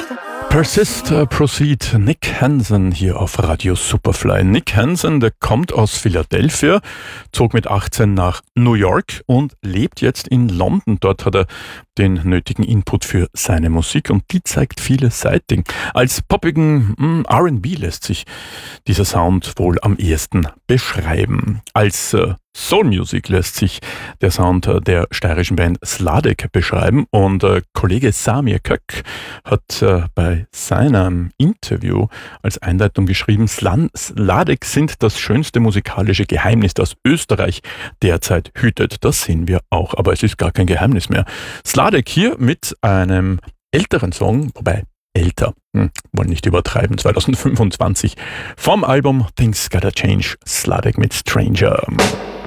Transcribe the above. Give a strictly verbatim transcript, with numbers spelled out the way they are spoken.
Persist, uh, Proceed, Nick Hansen hier auf Radio Superfly. Nick Hansen, der kommt aus Philadelphia, zog mit achtzehn nach New York und lebt jetzt in London. Dort hat er den nötigen Input für seine Musik und die zeigt vielseitig. Als poppigen mm, R and B lässt sich dieser Sound wohl am ehesten beschreiben. Als äh, Soul Music lässt sich der Sound der steirischen Band Sladek beschreiben und äh, Kollege Samir Kök hat äh, bei seinem Interview als Einleitung geschrieben, Slan- Sladek sind das schönste musikalische Geheimnis, das Österreich derzeit hütet. Das sehen wir auch, aber es ist gar kein Geheimnis mehr. Sladek hier mit einem älteren Song, wobei älter, hm, wollen nicht übertreiben, zwanzig fünfundzwanzig vom Album Things Gotta Change, Sladek mit Stranger.